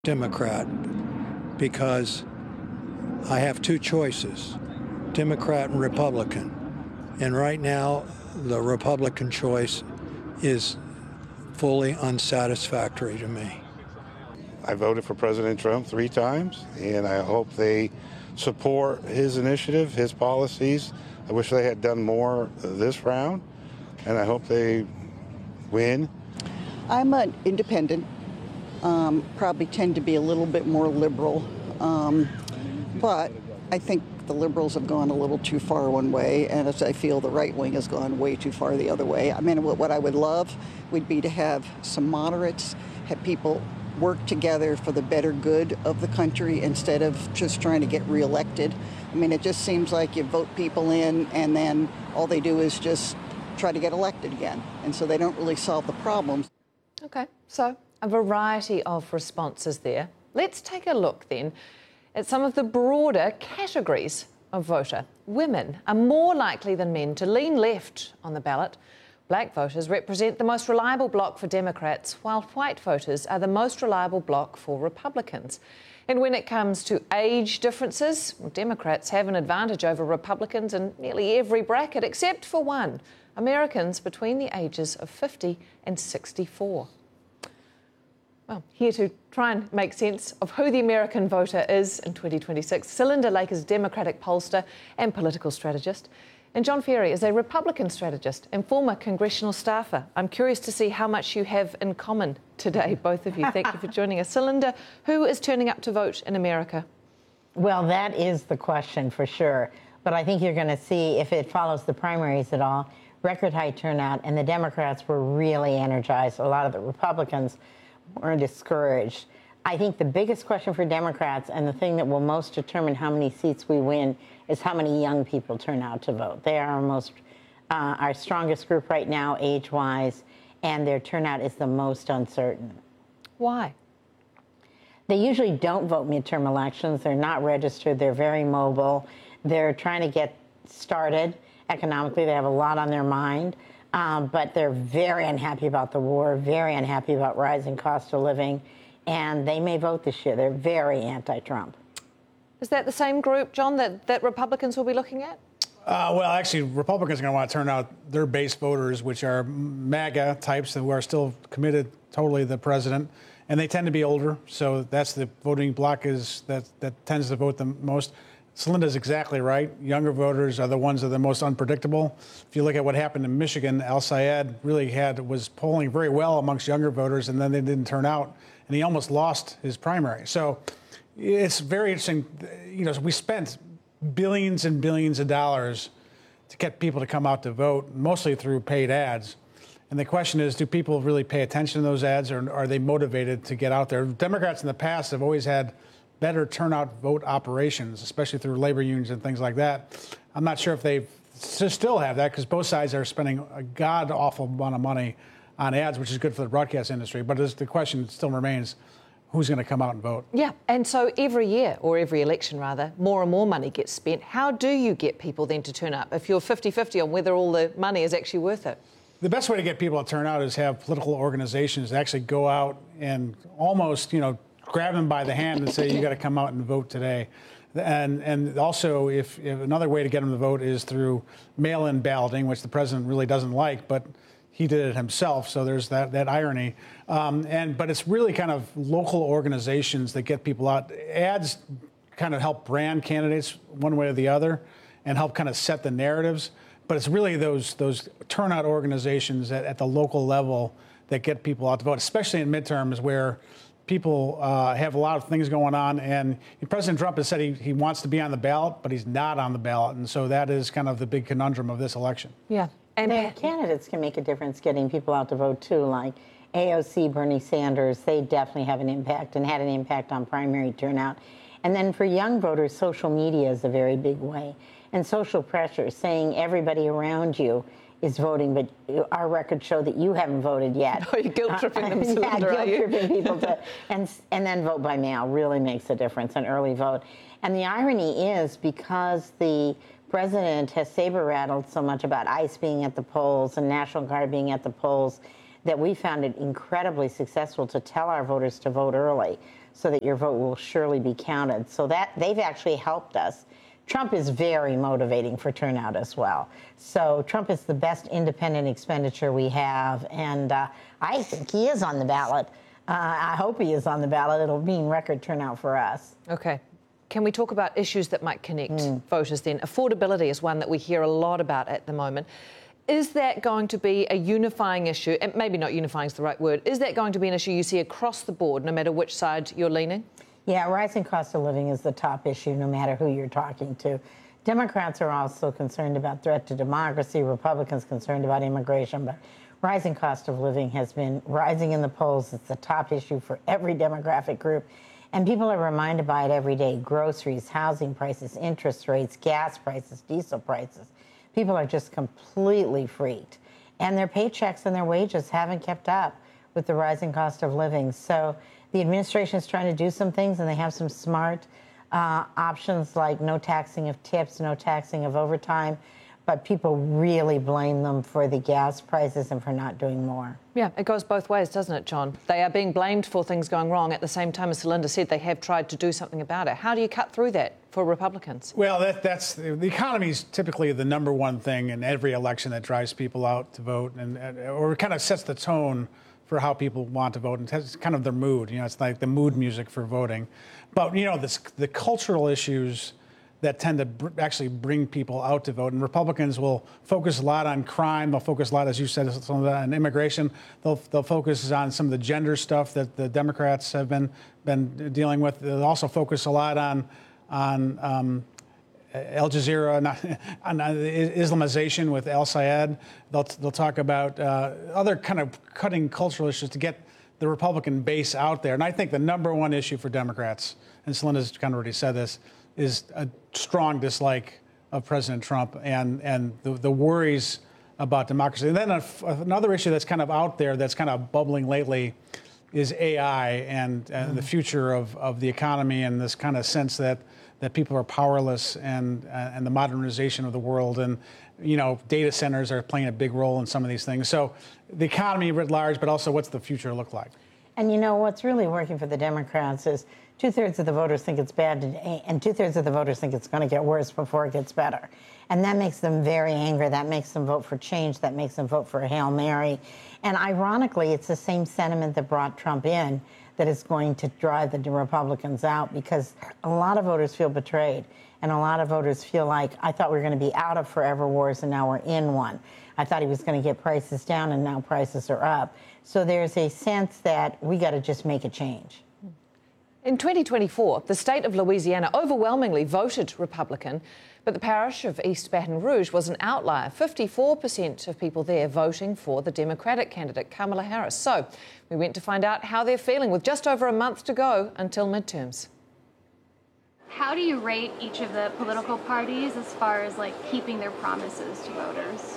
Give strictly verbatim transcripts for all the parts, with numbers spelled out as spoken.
Democrat because I have two choices, Democrat and Republican. And right now, the Republican choice is fully unsatisfactory to me. I voted for President Trump three times, and I hope they support his initiative, his policies. I wish they had done more this round, and I hope they win. I'm an independent, um, probably tend to be a little bit more liberal, um, but I think the liberals have gone a little too far one way, and as I feel the right wing has gone way too far the other way. I mean, what, what I would love would be to have some moderates, have people work together for the better good of the country instead of just trying to get reelected. I mean, it just seems like you vote people in and then all they do is just try to get elected again. And so they don't really solve the problems. OK, so a variety of responses there. Let's take a look then at some of the broader categories of voter. Women are more likely than men to lean left on the ballot. Black voters represent the most reliable bloc for Democrats, while white voters are the most reliable bloc for Republicans. And when it comes to age differences, well, Democrats have an advantage over Republicans in nearly every bracket except for one, Americans between the ages of fifty and sixty-four. Well, here to try and make sense of who the American voter is in twenty twenty-six, Celinda Lake is Democratic pollster and political strategist. And John Ferry is a Republican strategist and former congressional staffer. I'm curious to see how much you have in common today, both of you. Thank you for joining us. Celinda, who is turning up to vote in America? Well, that is the question for sure. But I think you're going to see, if it follows the primaries at all, record high turnout, and the Democrats were really energized. A lot of the Republicans were discouraged. I think the biggest question for Democrats, and the thing that will most determine how many seats we win, is how many young people turn out to vote. They are our most, uh, our strongest group right now, age-wise, and their turnout is the most uncertain. Why? They usually don't vote midterm elections. They're not registered. They're very mobile. They're trying to get started economically. They have a lot on their mind, um, but they're very unhappy about the war, very unhappy about rising cost of living, and they may vote this year. They're very anti-Trump. Is that the same group, John, that, that Republicans will be looking at? Uh, well, actually, Republicans are going to want to turn out their base voters, which are MAGA types who are still committed totally to the president, and they tend to be older. So that's the voting bloc is that that tends to vote the most. Celinda's exactly right. Younger voters are the ones that are the most unpredictable. If you look at what happened in Michigan, Al-Sayed really had was polling very well amongst younger voters, and then they didn't turn out, and he almost lost his primary. So it's very interesting. You know, we spent billions and billions of dollars to get people to come out to vote, mostly through paid ads. And the question is, do people really pay attention to those ads, or are they motivated to get out there? Democrats in the past have always had better turnout vote operations, especially through labor unions and things like that. I'm not sure if they still have that, because both sides are spending a god-awful amount of money on ads, which is good for the broadcast industry. But the question still remains, who's going to come out and vote? Yeah, and so every year, or every election rather, more and more money gets spent. How do you get people then to turn up if you're fifty-fifty on whether all the money is actually worth it? The best way to get people to turn out is have political organizations that actually go out and almost, you know, grab them by the hand and say, you got to come out and vote today. And and also, if, if another way to get them to vote is through mail-in balloting, which the president really doesn't like, but he did it himself, so there's that that irony. Um, and but it's really kind of local organizations that get people out. Ads kind of help brand candidates one way or the other, and help kind of set the narratives. But it's really those those turnout organizations at, at the local level that get people out to vote, especially in midterms where people uh, have a lot of things going on. And President Trump has said he, he wants to be on the ballot, but he's not on the ballot. And so that is kind of the big conundrum of this election. Yeah. And the candidates can make a difference getting people out to vote, too, like A O C, Bernie Sanders. They definitely have an impact and had an impact on primary turnout. And then for young voters, social media is a very big way. And social pressure, saying everybody around you is voting, but our records show that you haven't voted yet. Oh, you're guilt-tripping them, Celinda, yeah, guilt-tripping you? people to, and, and then vote by mail really makes a difference, an early vote. And the irony is, because the president has saber-rattled so much about ICE being at the polls and National Guard being at the polls, that we found it incredibly successful to tell our voters to vote early. so that your vote will surely be counted. So that they've actually helped us. Trump is very motivating for turnout as well. So Trump is the best independent expenditure we have, and uh, I think he is on the ballot. Uh, I hope he is on the ballot. It'll mean record turnout for us. Okay. Can we talk about issues that might connect mm. voters then? Affordability is one that we hear a lot about at the moment. Is that going to be a unifying issue? And maybe not unifying is the right word. Is that going to be an issue you see across the board, no matter which side you're leaning? Yeah, rising cost of living is the top issue, no matter who you're talking to. Democrats are also concerned about threat to democracy, Republicans concerned about immigration, but rising cost of living has been rising in the polls. It's the top issue for every demographic group, and people are reminded by it every day. Groceries, housing prices, interest rates, gas prices, diesel prices. People are just completely freaked, and their paychecks and their wages haven't kept up with the rising cost of living. So the administration is trying to do some things, and they have some smart uh, options like no taxing of tips, no taxing of overtime, but people really blame them for the gas prices and for not doing more. Yeah, it goes both ways, doesn't it, John? They are being blamed for things going wrong. At the same time, as Linda said, they have tried to do something about it. How do you cut through that for Republicans? Well, that, that's the economy is typically the number one thing in every election that drives people out to vote, and, and or kind of sets the tone for how people want to vote, and it's kind of their mood. You know, it's like the mood music for voting. But, you know, this, the cultural issues that tend to br- actually bring people out to vote. And Republicans will focus a lot on crime. They'll focus a lot, as you said, some of that on immigration. They'll they'll focus on some of the gender stuff that the Democrats have been been dealing with. They'll also focus a lot on on um, Al Jazeera, on Islamization with Al Sayed. They'll they'll talk about uh, other kind of cutting cultural issues to get the Republican base out there. And I think the number one issue for Democrats, and Celinda's kind of already said this, is a strong dislike of President Trump and, and the, the worries about democracy. And then a, another issue that's kind of out there that's kind of bubbling lately is A I and, and mm. the future of, of the economy, and this kind of sense that, that people are powerless, and, uh, and the modernization of the world. And, you know, data centers are playing a big role in some of these things. So the economy writ large, but also what's the future look like? And, you know, what's really working for the Democrats is two-thirds of the voters think it's bad today, and two-thirds of the voters think it's going to get worse before it gets better. And that makes them very angry. That makes them vote for change. That makes them vote for a Hail Mary. And ironically, it's the same sentiment that brought Trump in that is going to drive the Republicans out, because a lot of voters feel betrayed. And a lot of voters feel like, I thought we were going to be out of forever wars, and now we're in one. I thought he was going to get prices down, and now prices are up. So there's a sense that we got to just make a change. In twenty twenty-four, the state of Louisiana overwhelmingly voted Republican, but the parish of East Baton Rouge was an outlier. fifty-four percent of people there voting for the Democratic candidate, Kamala Harris. So we went to find out how they're feeling with just over a month to go until midterms. How do you rate each of the political parties as far as like keeping their promises to voters?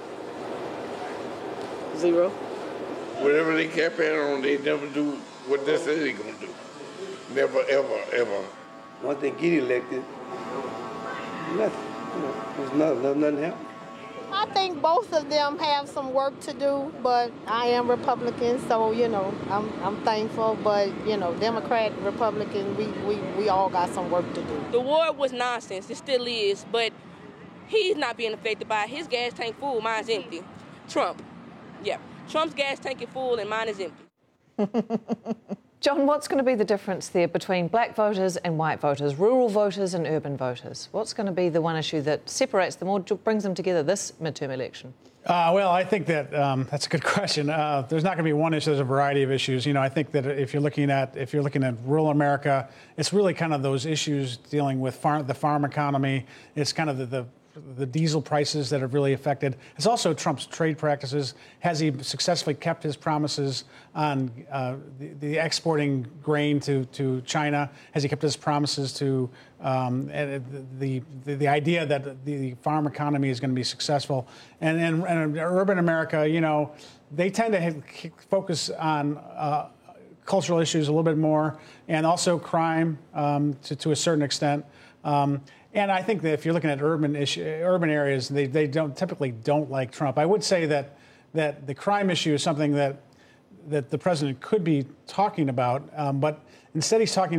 Zero. Whatever they campaign on, they never do what they say they're gonna do. Never, ever, ever. Once they get elected, nothing. You know, there's nothing, nothing happening. I think both of them have some work to do, but I am Republican, so, you know, I'm I'm thankful. But, you know, Democrat, Republican, we, we, we all got some work to do. The war was nonsense. It still is, but he's not being affected by it. His gas tank full, mine's empty. Trump. Yeah. Trump's gas tank is full and mine is empty. John, what's going to be the difference there between black voters and white voters, rural voters and urban voters? What's going to be the one issue that separates them or brings them together this midterm election? Uh, well, I think that um, that's a good question. Uh, there's not going to be one issue. There's a variety of issues. You know, I think that if you're looking at if you're looking at rural America, it's really kind of those issues dealing with farm, the farm economy. It's kind of the, the the diesel prices that have really affected. It's also Trump's trade practices. Has he successfully kept his promises on uh, the, the exporting grain to, to China? Has he kept his promises to um, the, the the idea that the farm economy is going to be successful? And in and urban America, you know, they tend to have, focus on uh, cultural issues a little bit more, and also crime um, to, to a certain extent. Um, And I think that if you're looking at urban issue, urban areas, they, they don't typically don't like Trump. I would say that that the crime issue is something that that the president could be talking about, um, but Instead, he's talking